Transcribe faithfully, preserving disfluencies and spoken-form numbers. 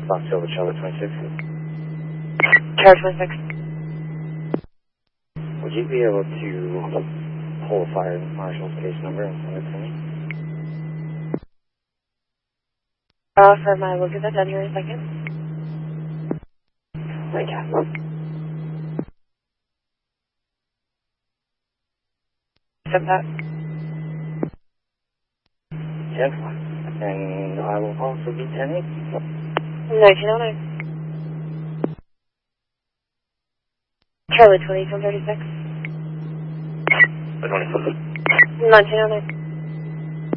Fox Silver, Charlie twenty-six. Charlie twenty-six. Would you be able to pull a fire marshal's case number and send it to me? Uh, for my look at that done here in a second. Thank you. Send that. ten one. And I will also be ten eight. nineteen oh nine. Charlie twenty from thirty-six. twenty-six. nineteen oh nine.